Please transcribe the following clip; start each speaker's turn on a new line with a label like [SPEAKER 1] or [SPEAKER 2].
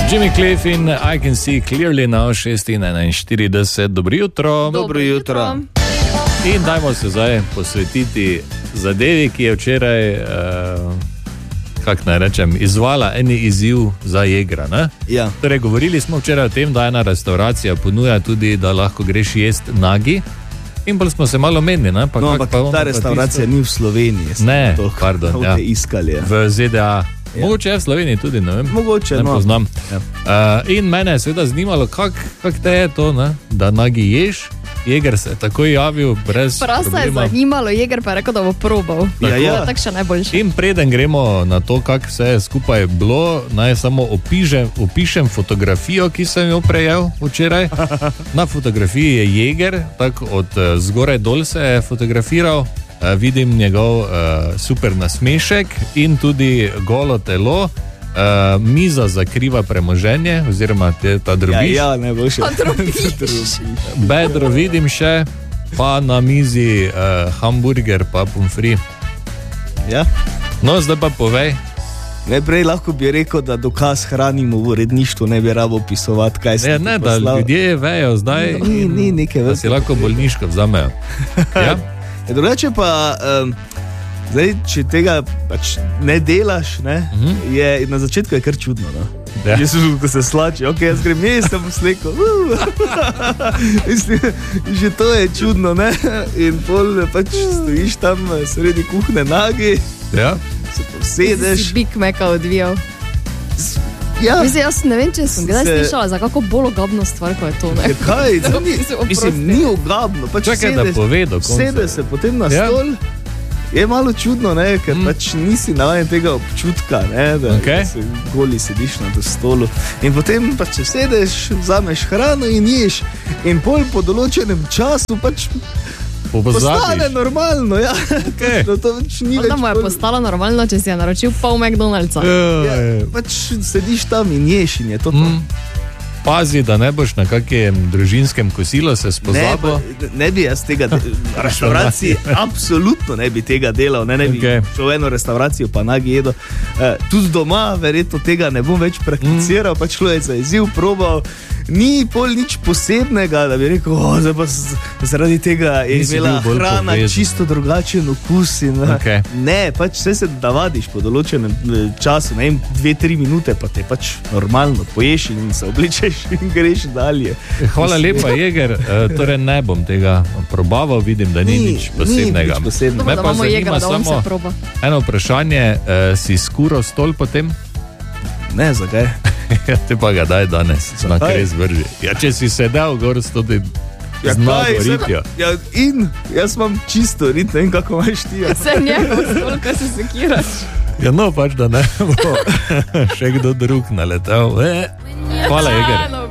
[SPEAKER 1] Jimmy Cliff in I Can See Clearly Now, 6:41. Dobro jutro.
[SPEAKER 2] Dobro jutro.
[SPEAKER 1] In dajmo se zdaj posvetiti zadevi, ki je včeraj, kako naj rečem, izvala eni izziv za Jegra. Ne?
[SPEAKER 2] Ja.
[SPEAKER 1] Torej, govorili smo včeraj o tem, da ena restauracija ponuja tudi, da lahko greš jest nagi. In bolj smo se malo menili.
[SPEAKER 2] No, ampak ta restauracija ni v Sloveniji.
[SPEAKER 1] Ne, pardon. Ja. V ZDA. Ja. Mogoče je v Sloveniji tudi, ne vem.
[SPEAKER 2] Mogoče,
[SPEAKER 1] ne poznam. Ja. In mene je seveda zanimalo, kak te je to, ne? Da nagi ješ. Jeger se je takoj javil brez
[SPEAKER 3] problema. Prosta je zanimalo, Jeger pa je rekel, da bo probal.
[SPEAKER 2] Ja.
[SPEAKER 3] Tak še najboljši.
[SPEAKER 1] In preden gremo na to, kak vse je skupaj bilo, naj samo opišem fotografijo, ki sem jo prejel včeraj. Na fotografiji je Jeger, tako od zgoraj dol se je fotografiral. Vidim njegov super nasmešek in tudi golo telo. Miza zakriva premoženje, oziroma ta drobiš.
[SPEAKER 2] Ja, ne bo še.
[SPEAKER 1] Bedro vidim še, pa na mizi hamburger pa pomfri.
[SPEAKER 2] Ja.
[SPEAKER 1] No, zdaj pa povej.
[SPEAKER 2] Najprej lahko bi rekel, da dokaz hranimo v uredništvu, ne bi rabo opisovati, kaj se
[SPEAKER 1] ne, da ljudje vejo zdaj,
[SPEAKER 2] ni neke
[SPEAKER 1] da si lahko bolniško vzamejo. Ja?
[SPEAKER 2] Drugače pa, zdaj, če tega pač ne delaš, ne, je na začetku je kar čudno. No? Ja. Ko se slači, ok, jaz grem jaz, sem sleko. Že to je čudno, ne? In pol pač stojiš tam sredi kuhne nagi,
[SPEAKER 1] ja.
[SPEAKER 2] Se posedeš.
[SPEAKER 3] Si Big Maca odvijal.
[SPEAKER 2] Ja.
[SPEAKER 3] Mislim, jaz ne vem, če sem kdaj slišala za kako bolj ogabno stvar, ko je to. Ne?
[SPEAKER 2] Kaj? Mislim, ni ogabno. Pač
[SPEAKER 1] čakaj, da pove do konca.
[SPEAKER 2] Sede se potem na stol. Je malo čudno, ne? Ker pač nisi navajen tega občutka, ne? Da se goli sediš na to stolu. In potem pač če sedeš, vzameš hrano in ješ. In pol po določenem času pač postane normalno, ja.
[SPEAKER 1] Okay.
[SPEAKER 3] Da mu je postalo normalno, če si je naročil pol McDonald'sa.
[SPEAKER 2] Ja, pač sediš tam in ješ in je to.
[SPEAKER 1] Pazi, da ne boš na kakem družinskem kosilu se spozabil.
[SPEAKER 2] Ne bi jaz tega, restauraciji absolutno ne bi tega delal, ne bi šel v eno restauracijo pa nagi jedo. Tudi doma verjetno tega ne bom več prakticiral, pač šlo je za izziv, probal. Ni pol nič posebnega, da bi rekel, zdaj pa zaradi tega je imela hrana čisto drugačen okus. Ne, pač vse se navadiš po določenem času, ne vem, 2-3 minute, pa te pač normalno poješ in se oblečeš in greš dalje.
[SPEAKER 1] Hvala lepa, Jeger, torej ne bom tega probaval, vidim, da ni nič posebnega.
[SPEAKER 3] Me pa zanima samo
[SPEAKER 1] eno vprašanje, si skural stol potem?
[SPEAKER 2] Ne, zakaj?
[SPEAKER 1] Te pa ga daj danes, na kaj zvrži. Ja, če si sedel gor s to znago ritjo.
[SPEAKER 2] Ja, in jaz imam čisto rit, ne vem, kako imaš ti.
[SPEAKER 3] Se njegov stol, ko se sekiraš.
[SPEAKER 1] Ja, no, pač da ne bo še kdo drug naletel. Hvala, Jeger.